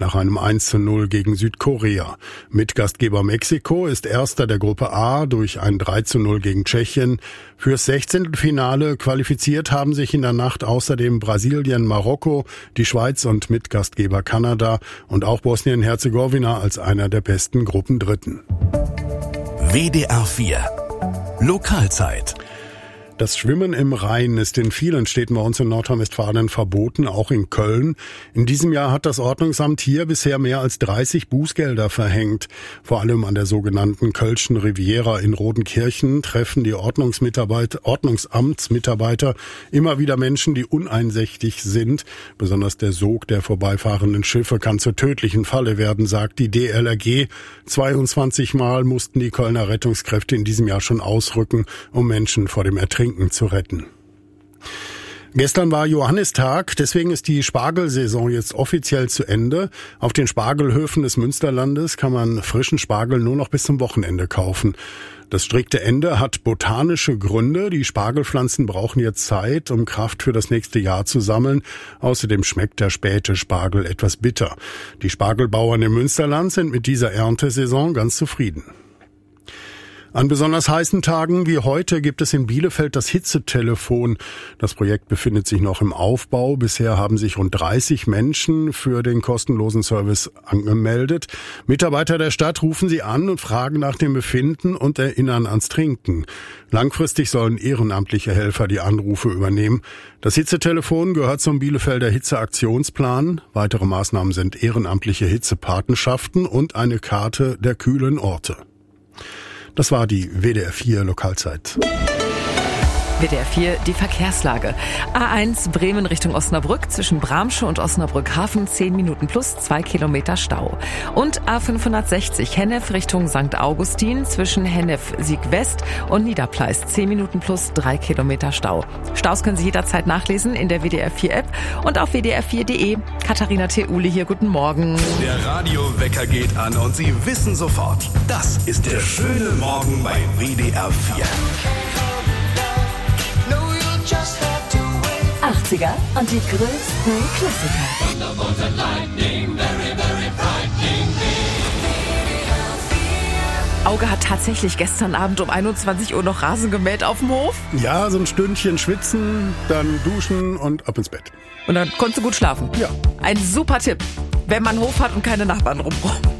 nach einem 1:0 gegen Südkorea. Mitgastgeber Mexiko ist Erster der Gruppe A durch ein 3:0 gegen Tschechien. Fürs 16. Finale qualifiziert haben sich in der Nacht außerdem Brasilien, Marokko, die Schweiz und Mitgastgeber Kanada und auch Bosnien-Herzegowina als einer der besten Gruppendritten. WDR 4 Lokalzeit. Das Schwimmen im Rhein ist in vielen Städten bei uns in Nordrhein-Westfalen verboten, auch in Köln. In diesem Jahr hat das Ordnungsamt hier bisher mehr als 30 Bußgelder verhängt. Vor allem an der sogenannten Kölschen Riviera in Rodenkirchen treffen die Ordnungsamtsmitarbeiter immer wieder Menschen, die uneinsichtig sind. Besonders der Sog der vorbeifahrenden Schiffe kann zur tödlichen Falle werden, sagt die DLRG. 22 Mal mussten die Kölner Rettungskräfte in diesem Jahr schon ausrücken, um Menschen vor dem Ertrinken zu retten. Gestern war Johannistag, deswegen ist die Spargelsaison jetzt offiziell zu Ende. Auf den Spargelhöfen des Münsterlandes kann man frischen Spargel nur noch bis zum Wochenende kaufen. Das strikte Ende hat botanische Gründe. Die Spargelpflanzen brauchen jetzt Zeit, um Kraft für das nächste Jahr zu sammeln. Außerdem schmeckt der späte Spargel etwas bitter. Die Spargelbauern im Münsterland sind mit dieser Erntesaison ganz zufrieden. An besonders heißen Tagen wie heute gibt es in Bielefeld das Hitzetelefon. Das Projekt befindet sich noch im Aufbau. Bisher haben sich rund 30 Menschen für den kostenlosen Service angemeldet. Mitarbeiter der Stadt rufen sie an und fragen nach dem Befinden und erinnern ans Trinken. Langfristig sollen ehrenamtliche Helfer die Anrufe übernehmen. Das Hitzetelefon gehört zum Bielefelder Hitzeaktionsplan. Weitere Maßnahmen sind ehrenamtliche Hitzepatenschaften und eine Karte der kühlen Orte. Das war die WDR 4 Lokalzeit. WDR 4, die Verkehrslage. A1 Bremen Richtung Osnabrück zwischen Bramsche und Osnabrück Hafen 10 Minuten plus 2 Kilometer Stau. Und A560 Hennef Richtung St. Augustin zwischen Hennef Sieg-West und Niederpleis 10 Minuten plus 3 Kilometer Stau. Staus können Sie jederzeit nachlesen in der WDR 4 App und auf wdr4.de. Katharina Theule hier, guten Morgen. Der Radiowecker geht an und Sie wissen sofort, das ist der schöne Morgen bei WDR 4. 80er und die größten Klassiker. Auge hat tatsächlich gestern Abend um 21 Uhr noch Rasen gemäht auf dem Hof. Ja, so ein Stündchen schwitzen, dann duschen und ab ins Bett. Und dann konntest du gut schlafen. Ja. Ein super Tipp, wenn man einen Hof hat und keine Nachbarn rumbraucht.